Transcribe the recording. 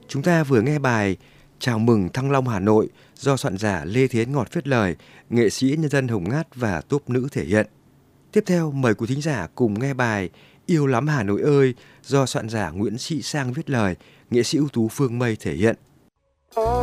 Chúng ta vừa nghe bài Chào mừng Thăng Long Hà Nội do soạn giả Lê Thiến Ngọt viết lời, nghệ sĩ nhân dân Hồng Ngát và tốp nữ thể hiện. Tiếp theo mời quý thính giả cùng nghe bài Yêu lắm Hà Nội ơi do soạn giả Nguyễn Sĩ Sang viết lời, nghệ sĩ ưu tú Phương Mây thể hiện.